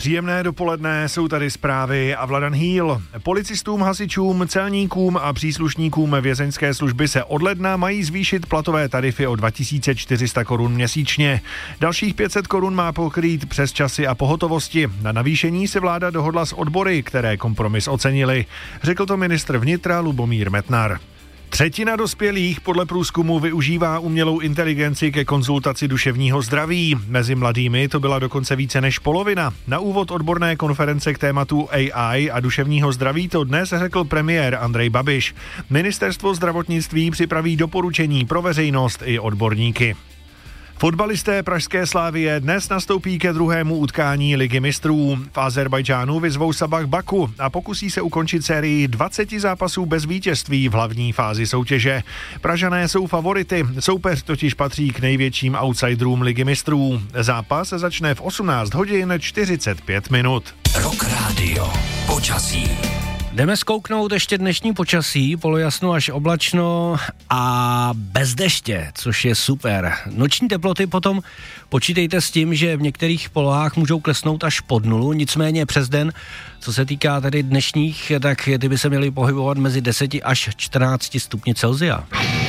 Příjemné dopoledne, jsou tady zprávy a Vladan Hýl. Policistům, hasičům, celníkům a příslušníkům vězeňské služby se od ledna mají zvýšit platové tarify o 2400 korun měsíčně. Dalších 500 korun má pokrýt přesčasy a pohotovosti. Na navýšení se vláda dohodla s odbory, které kompromis ocenili. Řekl to ministr vnitra Lubomír Metnar. Třetina dospělých podle průzkumu využívá umělou inteligenci ke konzultaci duševního zdraví. Mezi mladými to byla dokonce více než polovina. Na úvod odborné konference k tématu AI a duševního zdraví to dnes řekl premiér Andrej Babiš. Ministerstvo zdravotnictví připraví doporučení pro veřejnost i odborníky. Fotbalisté pražské Slavie dnes nastoupí ke druhému utkání Ligy mistrů. V Azerbajdžánu vyzvou Sabah Baku a pokusí se ukončit sérii 20 zápasů bez vítězství v hlavní fázi soutěže. Pražané jsou favority, soupeř totiž patří k největším outsiderům Ligy mistrů. Zápas začne v 18 hodin 45 minut. Rock Radio. Počasí. Jdeme zkouknout ještě dnešní počasí, polojasno až oblačno a bez deště, což je super. Noční teploty potom počítejte s tím, že v některých polohách můžou klesnout až pod nulu, nicméně přes den, co se týká tedy dnešních, tak ty by se měly pohybovat mezi 10 až 14 stupni Celsia.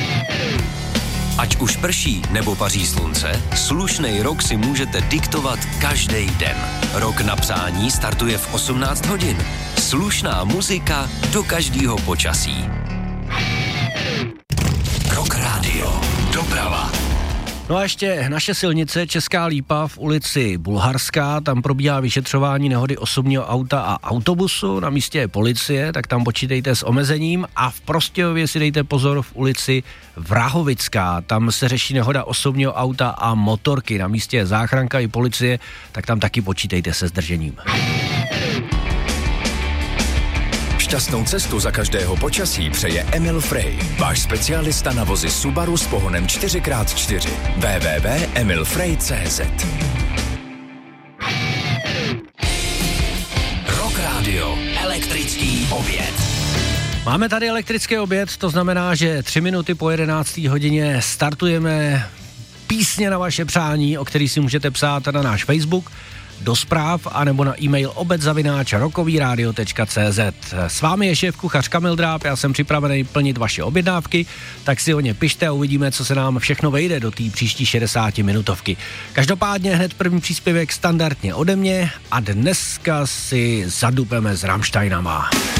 Ať už prší nebo paří slunce, slušnej rok si můžete diktovat každý den. Rok na přání startuje v 18 hodin. Slušná muzika do každého počasí. Rock Radio. Doprava. No a ještě naše silnice Česká Lípa v ulici Bulharská, tam probíhá vyšetřování nehody osobního auta a autobusu, na místě je policie, tak tam počítejte s omezením a v Prostějově si dejte pozor v ulici Vrahovická, tam se řeší nehoda osobního auta a motorky, na místě je záchranka i policie, tak tam taky počítejte se zdržením. Šťastnou cestu za každého počasí přeje Emil Frey, váš specialista na vozy Subaru s pohonem 4x4. www.emilfrey.cz. Rock Radio. Elektrický oběd. Máme tady elektrický oběd, to znamená, že 3 minuty po 11. hodině startujeme písně na vaše přání, o který si můžete psát na náš Facebook, do zpráv, anebo na e-mail obed@rockovyradio.cz. S vámi je šéfkuchař Kamil Dráb, já jsem připravený plnit vaše objednávky, tak si o ně pište a uvidíme, co se nám všechno vejde do té příští 60 minutovky. Každopádně hned první příspěvek standardně ode mě a dneska si zadupeme s Rammsteinama.